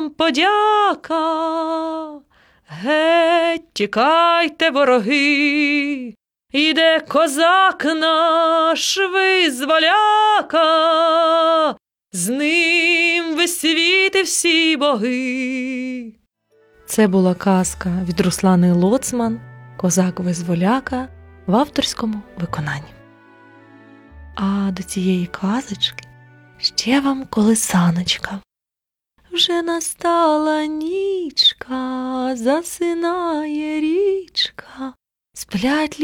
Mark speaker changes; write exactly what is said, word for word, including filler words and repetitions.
Speaker 1: вам подяка. Геть, тікайте, вороги, іде козак наш визволяка, з ним висвіти всі боги. Це була казка від Руслани Лоцман «Козак-визволяка» в авторському виконанні. А до цієї казочки ще вам колисаночка. Вже настала нічка, засинає річка, сплять